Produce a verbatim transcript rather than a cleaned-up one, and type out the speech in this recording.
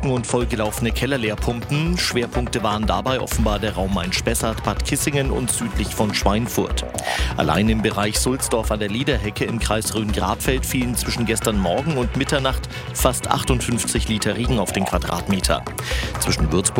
Hecken und vollgelaufene Kellerleerpumpen. Schwerpunkte waren dabei offenbar der Raum Main-Spessart, Bad Kissingen und südlich von Schweinfurt. Allein im Bereich Sulzdorf an der Lederhecke im Kreis Rhön-Grabfeld fielen zwischen gestern Morgen und Mitternacht fast achtundfünfzig Liter Regen auf den Quadratmeter. Zwischen Würzburg